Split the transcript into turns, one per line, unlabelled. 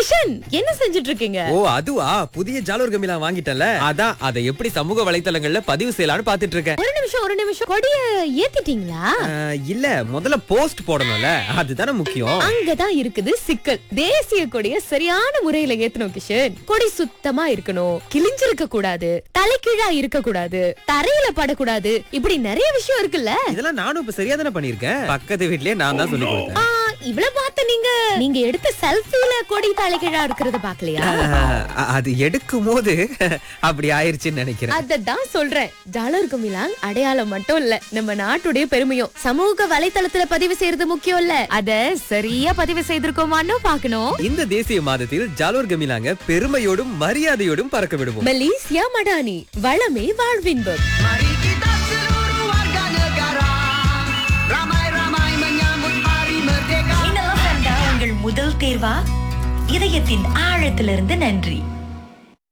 கிஷன், என்ன செஞ்சுட்டு இருக்கீங்க?
ஓ அதுவா, புதிய ஜாலூர் கமிலா வாங்கிட்டேன்ல, அதான் அதை எப்படி சமூக வலைத்தளங்கள்ல பதிவு செய்யலாம்னு பாத்துட்டு இருக்கேன்.
ஒரு நிமிஷம் கொடிய ஏத்திட்டீங்களா?
இல்ல, முதல்ல போஸ்ட் போடணும்ல, அதுதானே முக்கியம்.
அங்கதான் இருக்குது சிக்கல். தேசிய கொடிய சரியான முறையில ஏத்தணும் கிஷன். கொடி சுத்தமா இருக்கணும், கிழிஞ்சிருக்க கூடாது, தலைகீழா இருக்க கூடாது, தரையில படக்கூடாது, இப்படி நிறைய விஷயம் இருக்குல்ல.
இதெல்லாம் நானும் இப்ப சரியா தானே பண்ணிருக்கேன். பக்கத்து வீட்லயே நான் தான் சொல்லி கொடுத்தேன்.
இவ்வளவு பார்த்த நீங்க எடுத்த செல்ஃபில கொடி தலைகீழா இருக்கிறத பாக்கலையா?
அது எடுக்கும் போது அப்படி ஆயிருச்சுன்னு நினைக்கிறேன்.
அததான் சொல்றேன். ஜாலூர் கமிலாங் அடையாளம் மட்டும் இல்ல, நம்ம நாட்டுடைய பெருமையும். சமூக வலைத்தளத்துல பதிவு செய்யறது முக்கியம் இல்ல, அத சரியா பதிவு செய்திருக்கோமான்னு பாக்கணும்.
இந்த தேசிய மாதத்தில் ஜாலூர் கமிலாங்க பெருமையோடும் மரியாதையோடும் பறக்க விடுவோம்.
மலேசியா மடானி, வளமே வாழ்வின்பம்.
Mari kita seluruh warga negara ramai-ramai menyambut Hari Merdeka.
உங்கள் முதல் தேர்வா? இதயத்தின் ஆழத்திலிருந்து நன்றி.